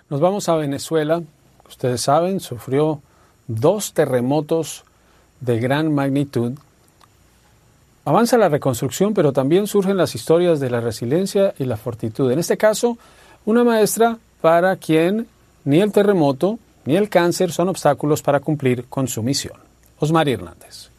Nos vamos a Venezuela. Ustedes saben, sufrió 2 terremotos de gran magnitud. Avanza la reconstrucción, pero también surgen las historias de la resiliencia y la fortitud. En este caso, una maestra para quien ni el terremoto ni el cáncer son obstáculos para cumplir con su misión. Osmari Hernández.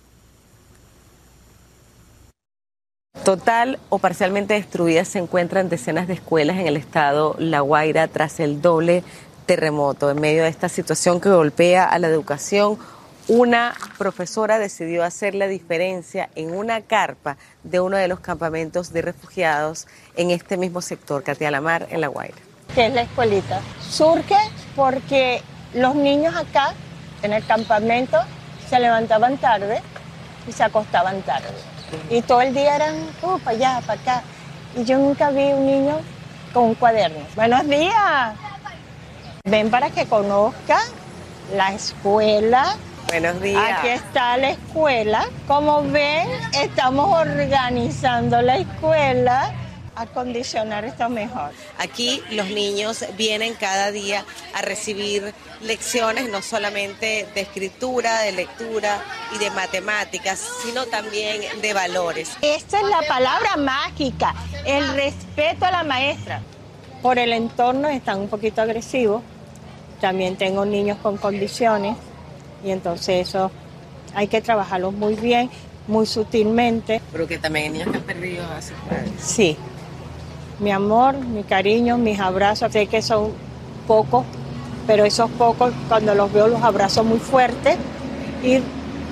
Total o parcialmente destruidas se encuentran decenas de escuelas en el estado La Guaira tras el doble terremoto. En medio de esta situación que golpea a la educación, una profesora decidió hacer la diferencia en una carpa de uno de los campamentos de refugiados en este mismo sector, Katia Lamar, en La Guaira. ¿Qué es la escuelita? Surge porque los niños acá, en el campamento, se levantaban tarde y se acostaban tarde. Y todo el día eran, para allá, para acá. Y yo nunca vi un niño con un cuaderno. Buenos días. Ven para que conozcan la escuela. Buenos días. Aquí está la escuela. Como ven, estamos organizando la escuela. Acondicionar esto mejor. Aquí los niños vienen cada día a recibir lecciones no solamente de escritura, de lectura y de matemáticas, sino también de valores. Esta es la palabra mágica, el respeto a la maestra. Por el entorno están un poquito agresivos. También tengo niños con condiciones y entonces eso hay que trabajarlo muy bien, muy sutilmente. Pero que también hay niños que han perdido a sus padres. Sí. Mi amor, mi cariño, mis abrazos, sé que son pocos, pero esos pocos, cuando los veo, los abrazo muy fuerte y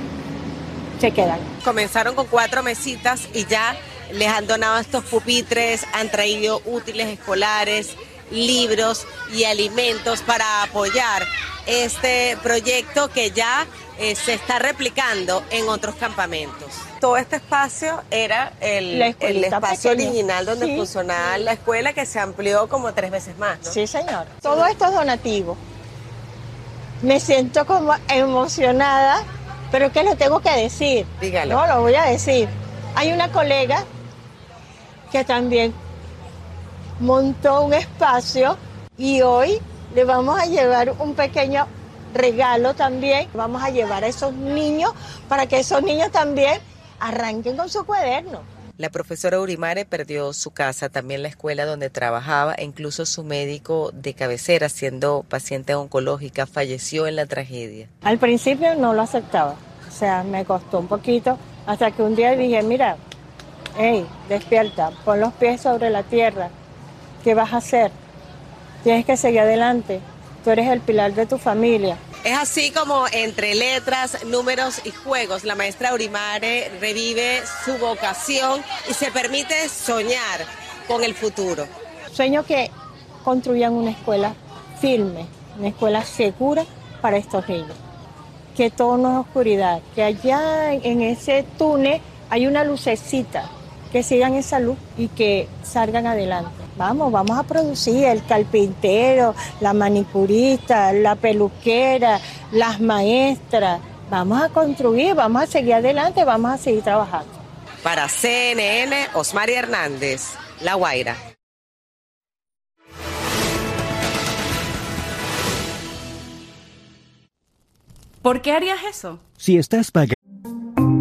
se quedan. Comenzaron con 4 mesitas y ya les han donado estos pupitres, han traído útiles escolares, libros y alimentos para apoyar este proyecto que ya se está replicando en otros campamentos. Todo este espacio era el espacio pequeña. original donde Sí, funcionaba la escuela, que se amplió como 3 veces más, ¿no? Sí, señor. Todo esto es donativo. Me siento como emocionada, pero ¿qué le tengo que decir? Dígalo. No, lo voy a decir. Hay una colega que también montó un espacio y hoy le vamos a llevar un pequeño regalo también. Vamos a llevar a esos niños para que esos niños también arranquen con su cuaderno. La profesora Urimare perdió su casa, también la escuela donde trabajaba e incluso su médico de cabecera, siendo paciente oncológica, falleció en la tragedia. Al principio no lo aceptaba, o sea, me costó un poquito, hasta que un día dije, mira, hey, despierta, pon los pies sobre la tierra, ¿qué vas a hacer? Tienes que seguir adelante, tú eres el pilar de tu familia. Es así como entre letras, números y juegos, la maestra Urimare revive su vocación y se permite soñar con el futuro. Sueño que construyan una escuela firme, una escuela segura para estos niños. Que todo no es oscuridad, que allá en ese túnel hay una lucecita, que sigan esa luz y que salgan adelante. Vamos a producir el carpintero, la manicurista, la peluquera, las maestras. Vamos a construir, vamos a seguir adelante, vamos a seguir trabajando. Para CNN, Osmari Hernández, La Guaira. ¿Por qué harías eso? Si estás pagando